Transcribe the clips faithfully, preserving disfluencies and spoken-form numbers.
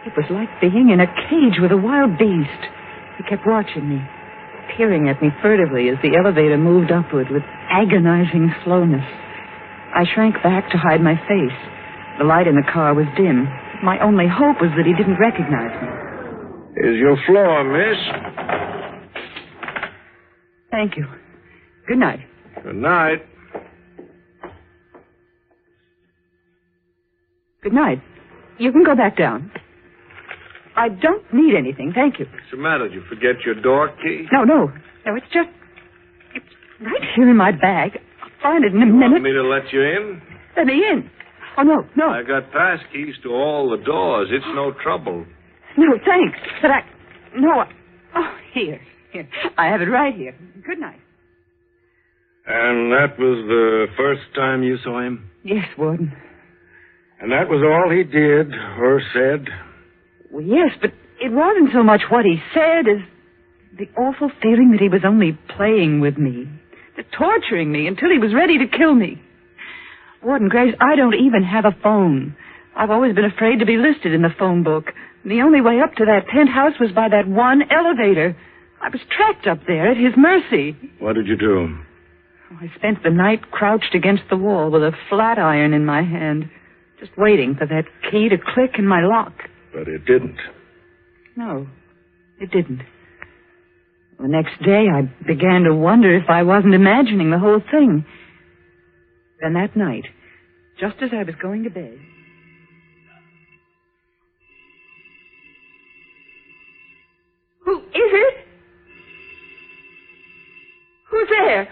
It was like being in a cage with a wild beast. He kept watching me, peering at me furtively as the elevator moved upward with agonizing slowness. I shrank back to hide my face. The light in the car was dim. My only hope was that he didn't recognize me. Here's your floor, miss. Thank you. Good night. Good night. Good night. You can go back down. I don't need anything, thank you. What's the matter? Did you forget your door key? No, no. No, it's just... It's right here in my bag. I'll find it in a You minute. want me to let you in? Let me in. Oh, no, no. I got pass keys to all the doors. It's no trouble. No, thanks. But I... No, I... Oh, here. Here. I have it right here. Good night. And that was the first time you saw him? Yes, Warden. And that was all he did or said? Well, yes, but it wasn't so much what he said as the awful feeling that he was only playing with me, torturing me until he was ready to kill me. Warden Graves, I don't even have a phone. I've always been afraid to be listed in the phone book. And the only way up to that penthouse was by that one elevator. I was trapped up there at his mercy. What did you do? I spent the night crouched against the wall with a flat iron in my hand, just waiting for that key to click in my lock. But it didn't. No, it didn't. The next day, I began to wonder if I wasn't imagining the whole thing. Then that night, just as I was going to bed... Who is it? Who's there?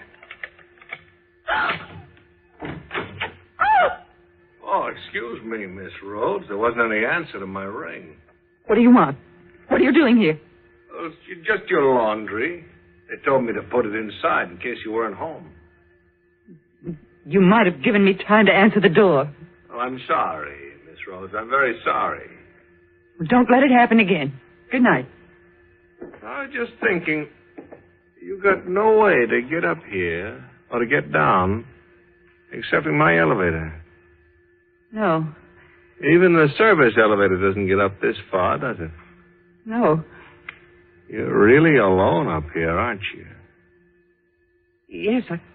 Oh, excuse me, Miss Rhodes. There wasn't any answer to my ring. What do you want? What are you doing here? Oh, it's just your laundry. They told me to put it inside in case you weren't home. You might have given me time to answer the door. Oh, I'm sorry, Miss Rhodes. I'm very sorry. Well, don't let it happen again. Good night. I was just thinking, you got no way to get up here or to get down except in my elevator. No. Even the service elevator doesn't get up this far, does it? No. You're really alone up here, aren't you? Yes, I...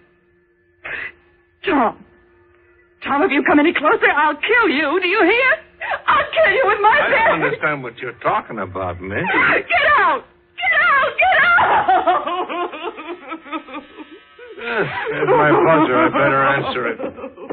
Tom. Tom, if you come any closer, I'll kill you. Do you hear? I'll kill you with my I bare... don't understand what you're talking about, miss. Get out! Get out! Get out! Yes, there's my buzzer. I better answer it.